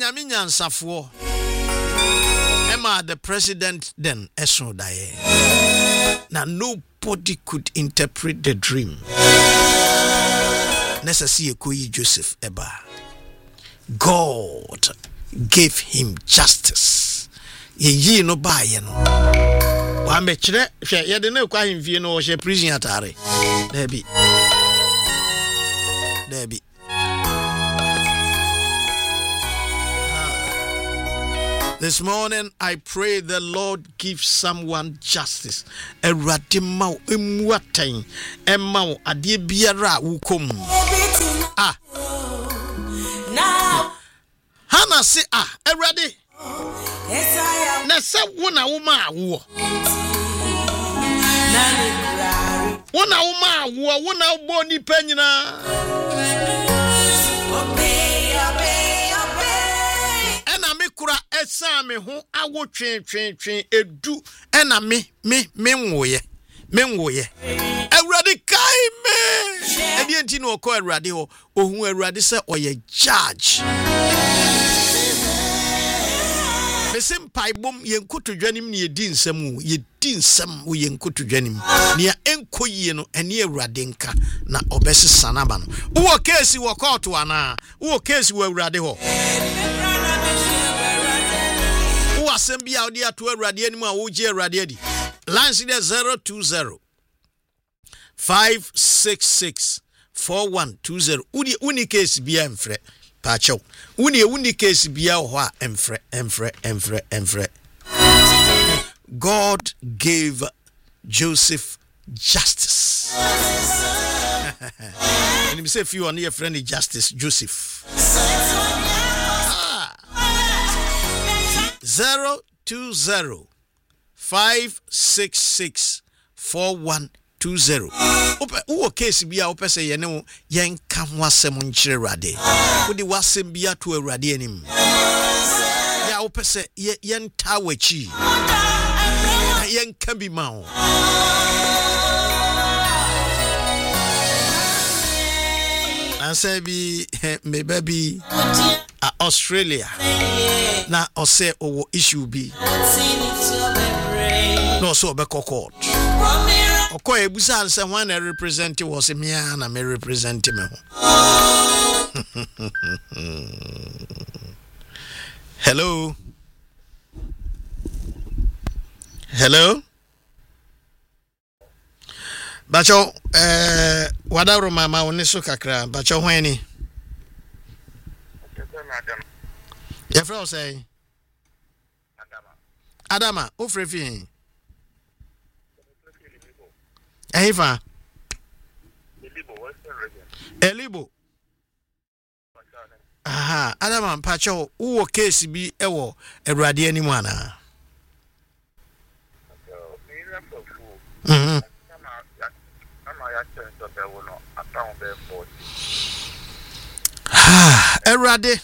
nyame nyansafo Emma the president then eso dae. Now nobody could interpret the dream. Necessary Koyi Joseph Eba. God gave him justice. Ye no buy no. Wa me kire hwe ye de na kwa himfie no wo hye prison atare. Debi. This morning I pray the Lord give someone justice. Erade ma emuatan emma ade biara wukom. Now Hannah say erade. Yes I am. Na se wona wo ma wo. Wona wo ma wo, wona bo ni panyina. Kura esa me ho awo twen edu ena me nwoye awurade kai me edi enti no ko awurade ho ohun awurade se oye judge besim paibom yenkotodwanim ne yedi nsam wo yenkotodwanim ne enkoyie no ene awurade nka na obesesa na ba no wo case wo court ana wo case wo awurade ho Assembly out there to Radi anymore, OJ Radi. Lines there 020 566 4120. Uni case be emfre. Pacho. Uni case be wa emfre. God gave Joseph justice. And he say if you are near friendly justice, Joseph. 020 566 4120. Uwo case bia opese ye ne yen ka ho asem nkyere rade. Wodi wasem bia to awurade anim. Ya opese yen tawachi. Yen ka bi ma ho. Ansa bi me baby Australia na ose owo issue bi no so be court okoy ebusa say when I represent was me na me represent me Hello Bacho wadaro mama oniso kakra bacho hweni Your friend say Adama, who free? Ehifa Elibo. Aha, Adama Pacho, who case be ewo Eradi any one. Eradi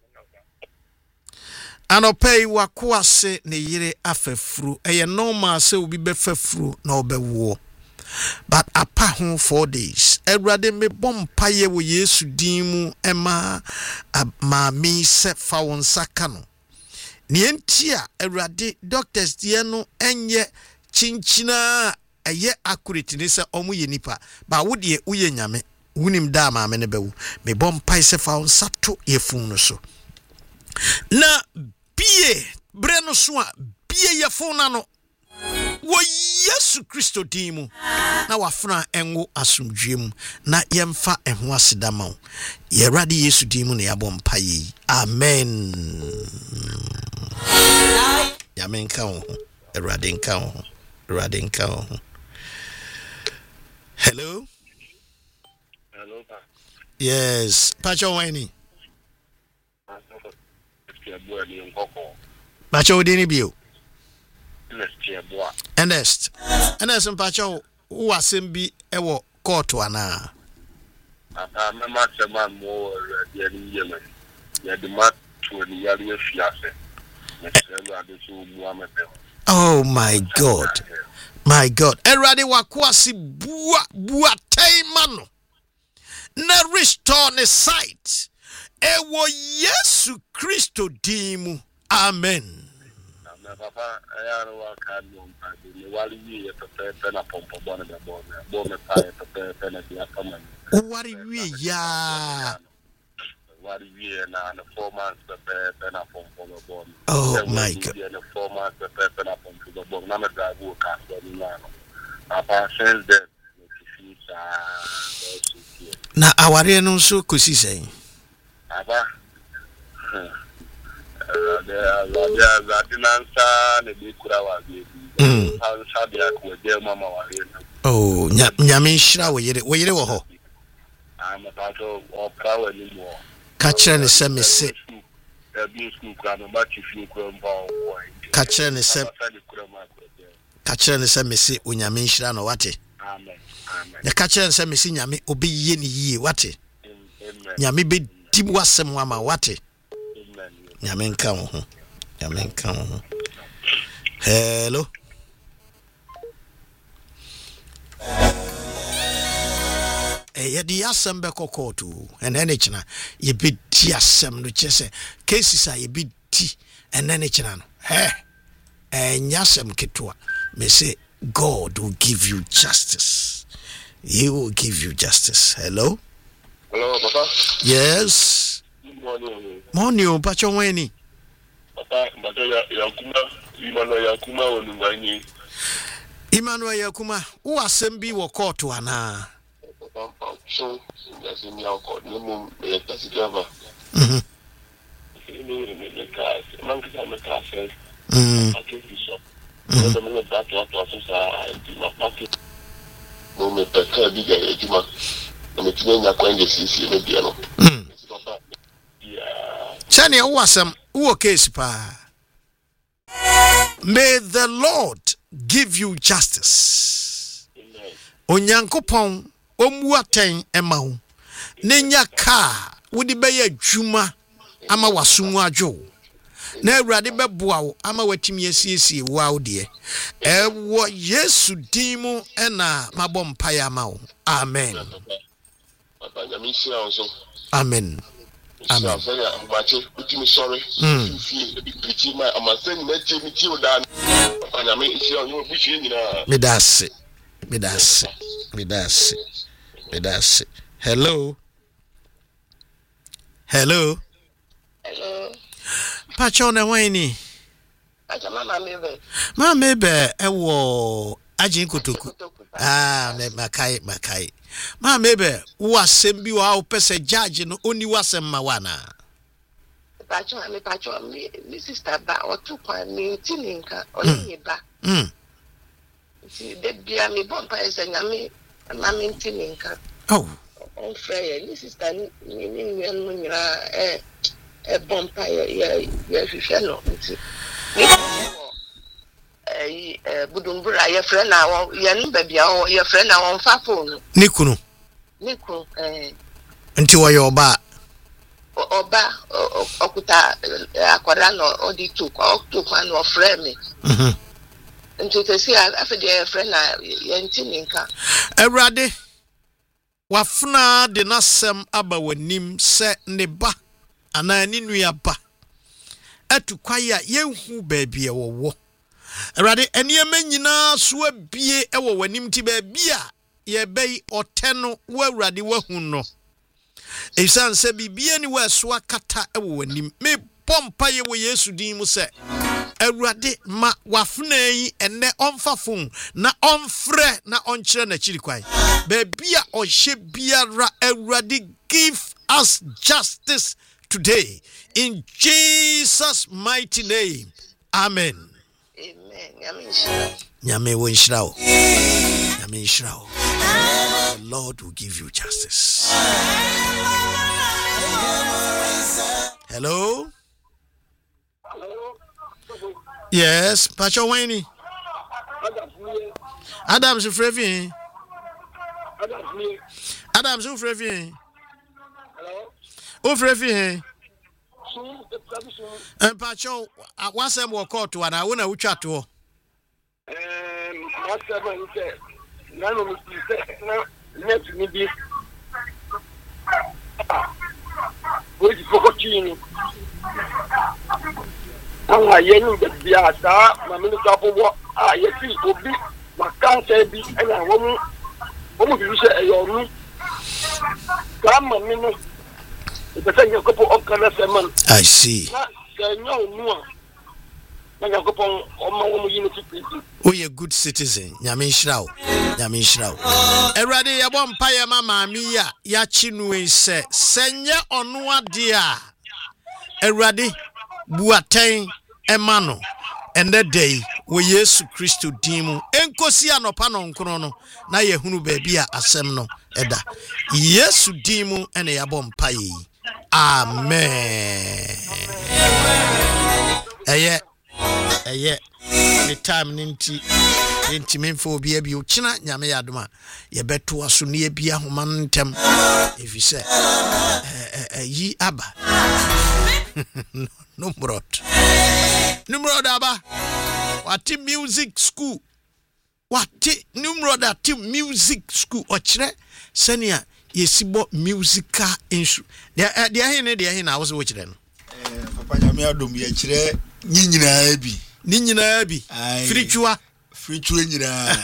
Ano pay wakwase ne yire afefru eye normal se obi befefru na obewo but apa ho 4 days Erade me bompa ye wo Yesu din mu ema maami se fa won saka no ne entia Erade doctors die no enye chinchina eye accurate ne se omo ye nipa ba wo de uye nyame wunim da maame ne bewu me bompa se fa won sato ye fun no so na bie breno soa bie ye fona no wo Yesu Kristo dimu na wafuna enwo asumdwem na yemfa enho asedama wo ye radi Yesu dimu na yabom paye amen ya menka wo erade nka wo erade nka wo hello pa yes pacho wani Pacho dini bio Ernest mpacho wo asem bi ewo court ana mama sema mo ya ni yemen ya de mat to ni ya le fiase oh my god erade wakwasi bua taimano na restore ne sight Ewo Yesu Kristo dimu. Amen. Papa, I am working on the Wally pen upon Bonnet, Bonnet, what we ya? What we and 4 months prepare pen upon Bonnet. Oh, my God. 4 months prepare pen upon the Bonnet. None of that will cast on Milano. Papa says that. Na aware no so kosi sei. Papa. Oh, nyame nhyira wo yere wo ho. Ka kire ne se mese. Ka kire ne se mese onyame nhyira no wate. Amen. Ya ka kire ne se mese nyame obeyiye ne yie wate. Nyame be dim wasem ama wate. Nyame nka wo ho. Nyame nka wo ho. Hello. Yedi asem be kokotu ene china ye be di asem no chese cases a ye be di ene china no nyasem ketwa me say God will give you justice. He will give you justice. Hello. Hello, Papa. Yes. Morning, Pacho Weni. Papa, Emmanuel Yakuma, who assembly wa court wana? So, that's in your court. No more, that's the governor. Chani awasam uo case pa. May the Lord give you justice. Onyankopon omuaten ema hu. Nenya ka wodi beye adwuma ama wasungu adwo. Na Awurade beboa wo ama watimi asiesie wo awde. Ewo Yesu dimu ena mabom paya ma wo. Amen. Amen. Amen. Medase. Hello. Hello. Pacho na wani. Mama mebe ewo ajin kotoku. Makai. Mama mebe wasem bi wa opese judge no oni wasem ma wana. Pacho mi sister ba otu kwa mi tininka oni ba. Ti de bia mi bon pa ese nyame na mi tininka. Oh. On frère mi sister ni nyira bon pa ya hwehwe no nti. Budumbura ya friend na ya nba bia ya friend na won fa phone. Nikunu. Nti wo yo ba okuta akwara no odi tu kwa no friend me. Nti te si afede friend na ya ntininka. Awurade wafuna de nasem aba wanim se ne ba ana ni nua ba atukwaya yenhu baabie wo Awurade eniema nyina so abie ewo wanim ti baabia ye bei oteno wo Awurade wahu no esan se bibia ni waso akata ewo wanim me pompa ye wo Yesu din mu se Awurade ma wafuna yi ene onfafun na onfre na onkyere na chirikwan baabia ohye biara Awurade give us justice today in Jesus mighty name. Amen. Nyame wo nhyirawo. The Lord will give you justice. Hello? Yes, Pacho Wayne. Adams Frevin. Adams Frevin. Hello? Frevin. Pacho, wasem wo court wana wona wutwa to. Wasem say na no mi say na net mi bi. polisi fokotini anga yenu bia sa mami no tapo a yesi obi makanse bi ena womu bi se eyonu kama mino ipese nyakopo okana seman. I see. Oh, you're a good citizen. Yamin Shrao. Eradi yabon paya mama miya ya chinwe se senya onwa dia. Eradi buaten emano. And that day we Yesu Christo dimu enkosi anopa no nkono no na yehunu bebia asem no eda. Yesu dimu ene yabon paye. Amen. Eye the time ninti menfo obi abi ochina nyame yadoma ye beto aso ne bia homa ntem if you say yi aba numrod aba wati music school wati numrod ati music school ochire senia yesibo musical instru dia he na wo se wo chire no papa nyame adom ye chire nyina bi frichua nyina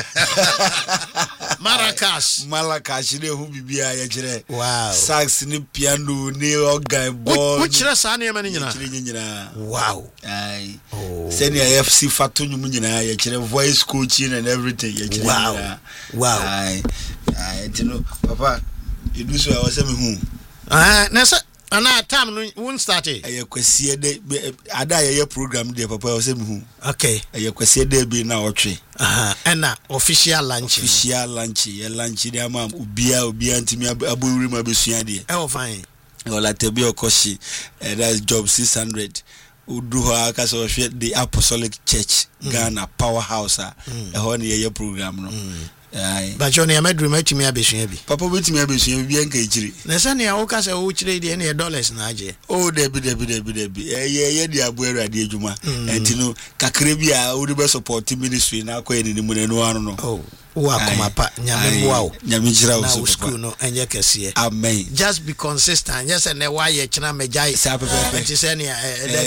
maracas ne hu bibia ye chire wow sax ni piano ni organ ball wo chire sa na yema nyina wow ai senior FC fatu nyum nyina ye chire voice coaching and everything ye chire wow ai tino papa edu so awase me hu nessa ana time no won start kwasie de ada ye program de papa awase me hu okay kwasie de bi na otwe ena official lunch ye lunch de ama obia ntimi abowuri ma besua de fine wala tebi okoshi that's job 600 udu ha ka so the Apostolic Church Ghana powerhouse ho ne ye program no but Johnny amedru matimi abesua bi papa betimi abesua bi enka ejiri na sane ya wo ka se wo chire de ne dollars na age debi ye di abu erade adwuma entino kakre bi a wo be support ministry na akoye ni mu ne no ano no wa kuma pa nyame mboa nyame jira wo so school no enye kese amen just be consistent yes and why ye china mejai sa papa enti se ne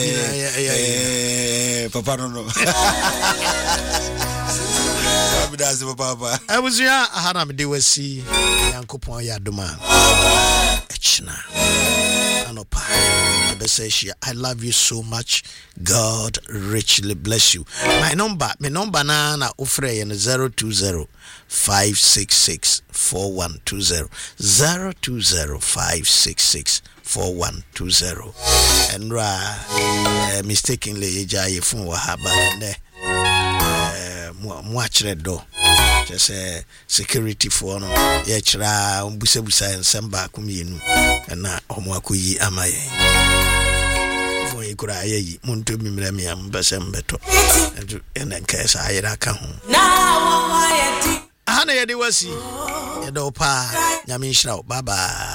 papa no Abidaz papa abuzia ahana me de wasi yankopon ya doma echina anopa ebeseshia. I love you so much. God richly bless you. My number na ofre yen 020-566-4120 020-566-4120 and mistakenly eja phone wa haba ne mo achire do just security for no ye chira busebusa ensamba kumienu na omo akoyi amaye fo ikura ayi muntu mimra mi ambasem beto ena nkesa ayira ka ho ana ye de wasi ye do pa nyame nhyira bye bye.